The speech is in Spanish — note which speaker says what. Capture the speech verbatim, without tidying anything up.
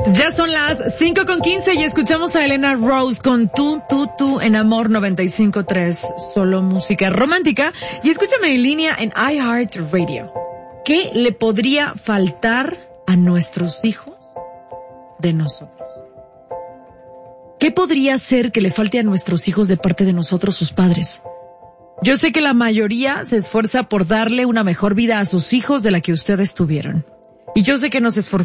Speaker 1: Ya son las cinco con quince y escuchamos a Elena Rose con Tú, Tú, Tú en Amor noventa y cinco punto tres, solo música romántica. Y escúchame en línea en iHeartRadio. ¿Qué le podría faltar a nuestros hijos de nosotros? ¿Qué podría ser que le falte a nuestros hijos de parte de nosotros, sus padres? Yo sé que la mayoría se esfuerza por darle una mejor vida a sus hijos de la que ustedes tuvieron. Y yo sé que nos esforzamos